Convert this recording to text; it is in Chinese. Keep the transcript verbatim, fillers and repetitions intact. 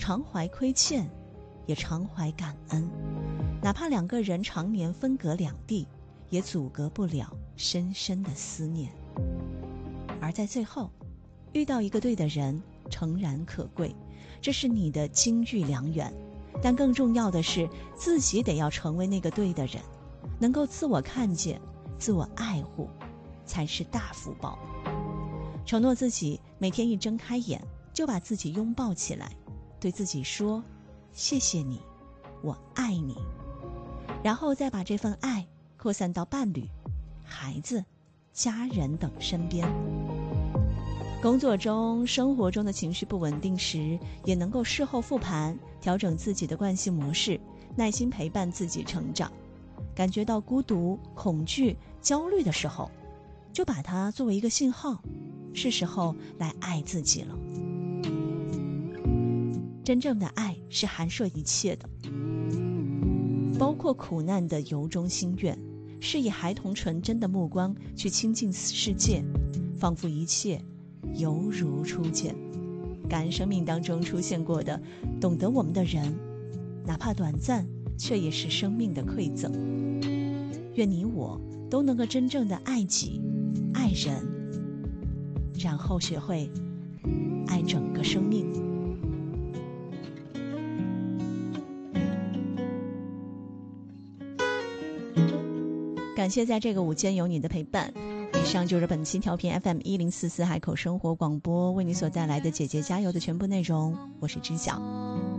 常怀亏欠，也常怀感恩。哪怕两个人常年分隔两地，也阻隔不了深深的思念。而在最后，遇到一个对的人，诚然可贵，这是你的金玉良缘。但更重要的是，自己得要成为那个对的人，能够自我看见，自我爱护，才是大福报。承诺自己每天一睁开眼就把自己拥抱起来，对自己说谢谢你，我爱你，然后再把这份爱扩散到伴侣、孩子、家人等身边。工作中、生活中的情绪不稳定时，也能够事后复盘，调整自己的惯性模式，耐心陪伴自己成长。感觉到孤独、恐惧、焦虑的时候，就把它作为一个信号，是时候来爱自己了。真正的爱是含摄一切的，包括苦难的由衷心愿，是以孩童纯真的目光去亲近世界，仿佛一切犹如初见。感恩生命当中出现过的懂得我们的人，哪怕短暂，却也是生命的馈赠。愿你我都能够真正的爱己、爱人，然后学会爱整个生命。感谢在这个午间有你的陪伴。以上就是本期调频 F M 一零四四海口生活广播为你所带来的姐姐加油的全部内容，我是知晓。